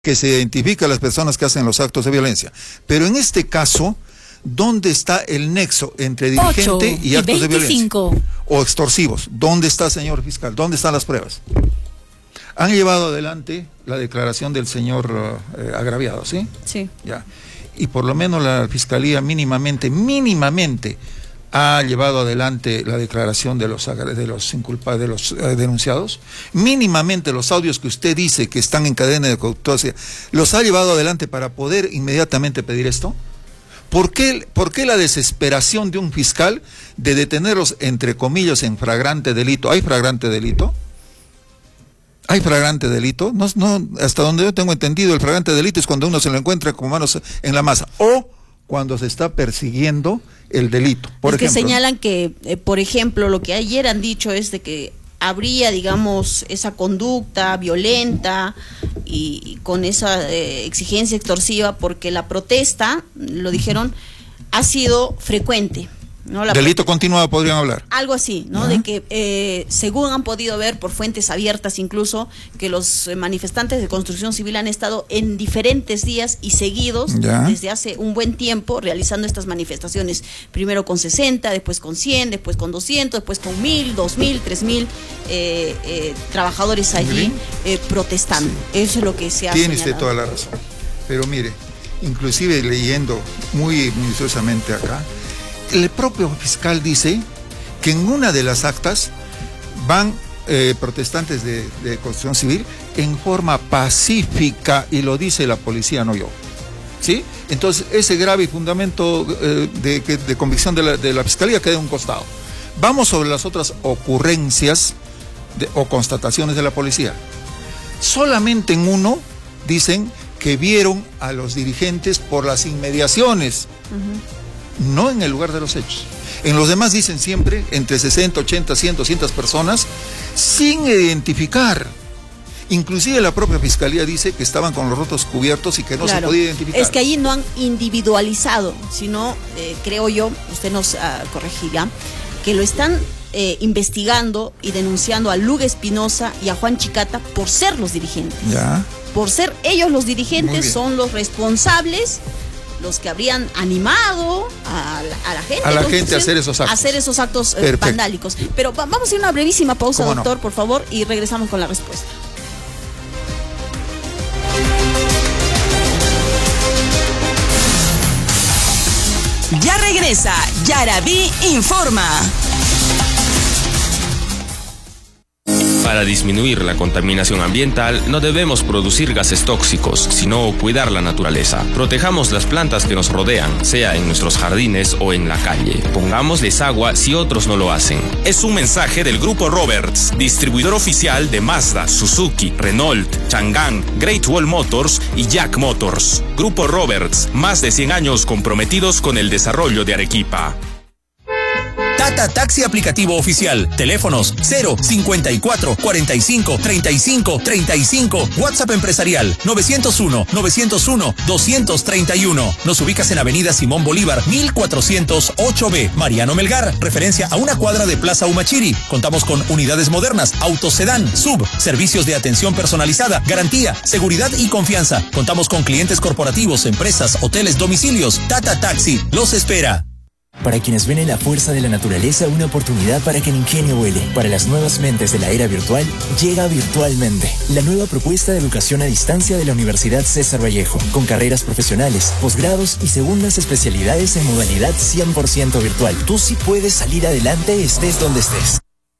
que se identifica a las personas que hacen los actos de violencia. Pero en este caso, ¿dónde está el nexo entre dirigente y actos de violencia? O extorsivos. ¿Dónde está, señor fiscal? ¿Dónde están las pruebas? Han llevado adelante la declaración del señor agraviado, ¿sí? Sí. Ya. Y por lo menos la fiscalía mínimamente ha llevado adelante la declaración de los denunciados. Mínimamente los audios que usted dice que están en cadena de custodia, ¿los ha llevado adelante para poder inmediatamente pedir esto? ¿Por qué la desesperación de un fiscal de detenerlos, entre comillas, en flagrante delito? ¿Hay flagrante delito? ¿Hay flagrante delito? No, hasta donde yo tengo entendido, el flagrante delito es cuando uno se lo encuentra con manos en la masa, o cuando se está persiguiendo el delito. Por ejemplo, que señalan que, por ejemplo, lo que ayer han dicho es de que habría, digamos, esa conducta violenta y con esa exigencia extorsiva porque la protesta, lo dijeron, ha sido frecuente, ¿no? Delito continuado podrían hablar. Algo así, ¿no? De que según han podido ver por fuentes abiertas incluso, que los manifestantes de construcción civil han estado en diferentes días y seguidos desde hace un buen tiempo realizando estas manifestaciones, primero con 60, después con 100, después con 200, después con 1000, 2000, 3000 trabajadores allí protestando. Eso es lo que se ha Tiene señalado. usted toda la razón. Pero mire, inclusive leyendo muy minuciosamente acá, el propio fiscal dice que en una de las actas van protestantes de construcción civil en forma pacífica, y lo dice la policía, no yo. ¿Sí? Entonces, ese grave fundamento de convicción de la fiscalía queda a un costado. Vamos sobre las otras ocurrencias o constataciones de la policía. Solamente en uno dicen que vieron a los dirigentes por las inmediaciones. No en el lugar de los hechos. En los demás dicen siempre entre 60, 80, 100, 200 personas sin identificar. Inclusive la propia fiscalía dice que estaban con los rostros cubiertos y que no se podía identificar. Es que allí no han individualizado, sino, creo yo, usted nos corregirá, que lo están investigando y denunciando a Luga Espinosa y a Juan Chicata por ser los dirigentes. Por ser ellos los dirigentes, son los responsables, los que habrían animado a la gente a hacer esos actos vandálicos. Pero vamos a ir a una brevísima pausa, doctor, por favor, y regresamos con la respuesta. Ya regresa Yaraví Informa. Para disminuir la contaminación ambiental, no debemos producir gases tóxicos, sino cuidar la naturaleza. Protejamos las plantas que nos rodean, sea en nuestros jardines o en la calle. Pongámosles agua si otros no lo hacen. Es un mensaje del Grupo Roberts, distribuidor oficial de Mazda, Suzuki, Renault, Chang'an, Great Wall Motors y Jack Motors. Grupo Roberts, más de 100 años comprometidos con el desarrollo de Arequipa. Tata Taxi aplicativo oficial. Teléfonos 054 45 35 35. WhatsApp empresarial 901 901 231. Nos ubicas en Avenida Simón Bolívar 1408B. Mariano Melgar, referencia a una cuadra de Plaza Humachiri. Contamos con unidades modernas, autos sedán, sub, servicios de atención personalizada, garantía, seguridad y confianza. Contamos con clientes corporativos, empresas, hoteles, domicilios. Tata Taxi los espera. Para quienes ven en la fuerza de la naturaleza una oportunidad para que el ingenio vuele. Para las nuevas mentes de la era virtual, llega Virtualmente, la nueva propuesta de educación a distancia de la Universidad César Vallejo, con carreras profesionales, posgrados y segundas especialidades en modalidad 100% virtual. Tú sí puedes salir adelante estés donde estés.